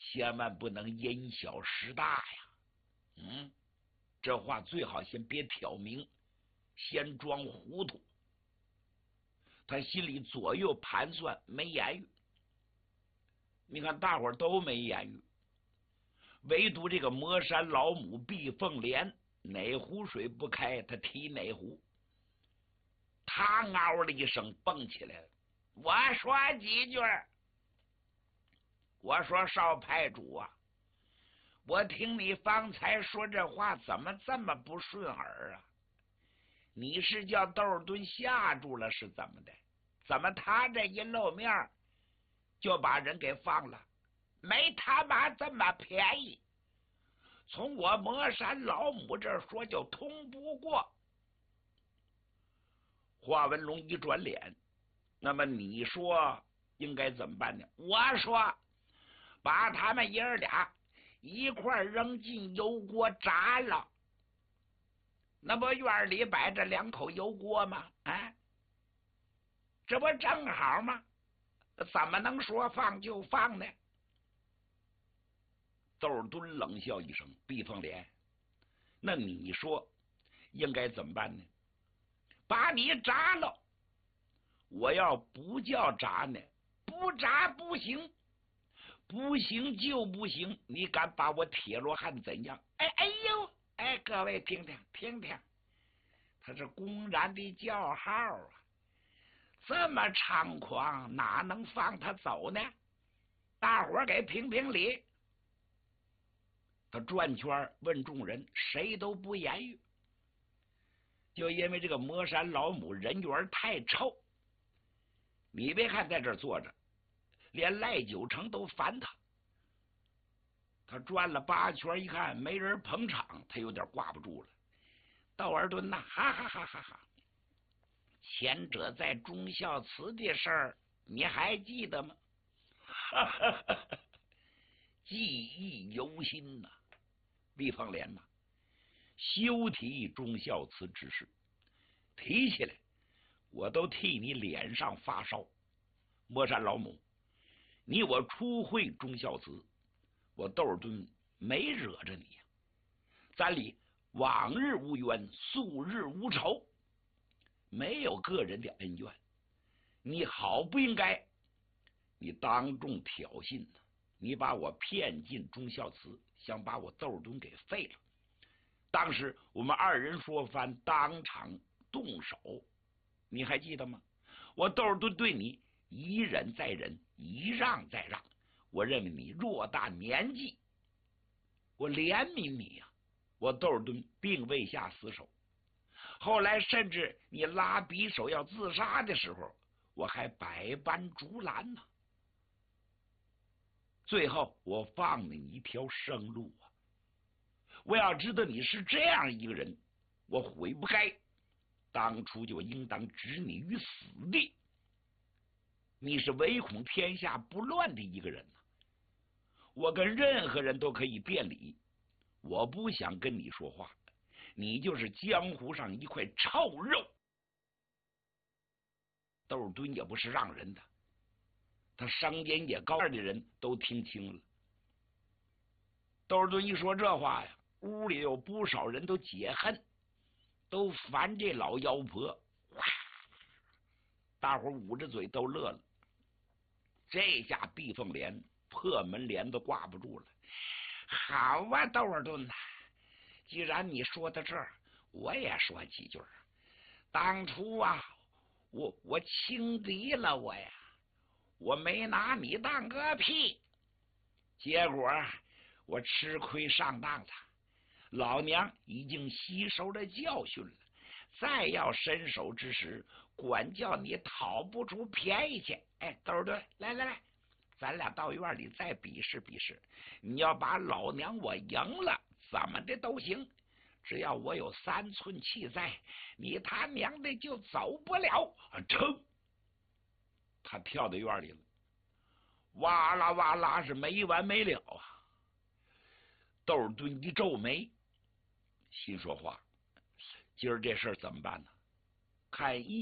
千万不能因小失大呀。这话最好先别挑明，先装糊涂。他心里左右盘算，没言语。你看大伙儿都没言语，唯独这个魔山老母碧凤莲，哪壶水不开他提哪壶。他嗷了一声蹦起来了，我说几句。我说少派主啊，我听你方才说这话怎么这么不顺耳啊？你是叫窦尔敦吓住了是怎么的？怎么他这一露面就把人给放了？没他妈这么便宜，从我魔山老母这儿说就通不过。华文龙一转脸，那么你说应该怎么办呢？我说把他们爷儿俩一块扔进油锅炸了，那不院里摆着2口油锅吗？这不正好吗？怎么能说放就放呢？窦尔敦冷笑一声，碧凤莲，那你说应该怎么办呢？把你炸了，我要不叫炸呢，不炸不行，不行就不行，你敢把我铁罗汉怎样？哎呦，各位听听听听，他是公然的叫号啊，这么猖狂，哪能放他走呢？大伙儿给评评理。他转圈问众人，谁都不言语。就因为这个魔山老母人缘太臭，你别看在这儿坐着，连赖九成都烦他。他转了8圈，一看没人捧场，他有点挂不住了。窦尔敦呐，哈哈哈哈哈！前者在忠孝祠的事儿，你还记得吗？哈哈哈哈，记忆犹新呐。碧凤莲呐，休提忠孝祠之事，提起来我都替你脸上发烧。魔山老母，你我初会忠孝祠，我窦尔敦没惹着你呀，咱里往日无冤，素日无仇，没有个人的恩怨，你好不应该，你当众挑衅呢，你把我骗进忠孝祠，想把我窦尔敦给废了。当时我们2人说番，当场动手，你还记得吗？我窦尔敦对你一忍再忍，一让再让，我认为你偌大年纪，我怜悯你呀，我窦尔敦并未下死手。后来甚至你拉匕首要自杀的时候，我还百般阻拦呢。最后我放了你一条生路啊！我要知道你是这样一个人，我悔不该，当初就应当置你于死地。你是唯恐天下不乱的一个人呐，我跟任何人都可以辩理，我不想跟你说话，你就是江湖上一块臭肉。窦尔敦也不是让人的，他声音也高，的人都听清了。窦尔敦一说这话呀，屋里有不少人都解恨，都烦这老妖婆。大伙捂着嘴都乐了。这下碧凤莲破门帘子挂不住了。好啊，窦尔敦呐，既然你说到这儿，我也说几句。当初啊，我轻敌了我呀，我没拿你当个屁，结果我吃亏上当了。老娘已经吸收了教训了，再要伸手之时，管教你讨不出便宜去。窦尔敦，来，咱俩到院里再比试比试，你要把老娘我赢了，怎么的都行，只要我有3寸气在，你他娘的就走不了。噌，他跳到院里了，哇啦哇啦是没完没了啊。窦尔敦一皱眉，心说话，今儿这事儿怎么办呢？看